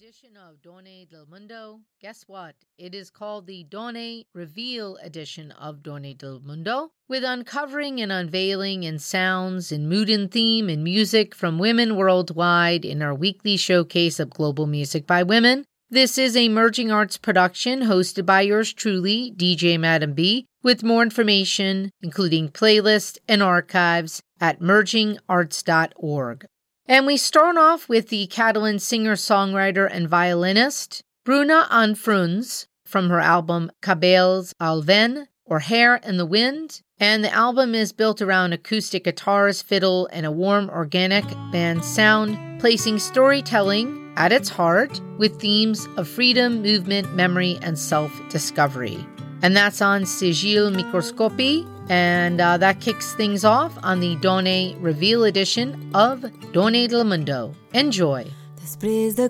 edition of Donne del Mundo. Guess what? It is called the Donne Reveal edition of Donne del Mundo, with uncovering and unveiling in sounds, in mood and theme, and music from women worldwide in our weekly showcase of global music by women. This is a Merging Arts production hosted by yours truly, DJ Madam B, with more information, including playlists and archives, at mergingarts.org. And we start off with the Catalan singer-songwriter and violinist Bruna Anfruns from her album Cabells al Vent, or Hair in the Wind. And the album is built around acoustic guitars, fiddle, and a warm, organic band sound, placing storytelling at its heart with themes of freedom, movement, memory, and self-discovery. And that's on Sigil Microscopy, and that kicks things off on the Donne Reveal edition of Donne del Mundo. Enjoy! Després de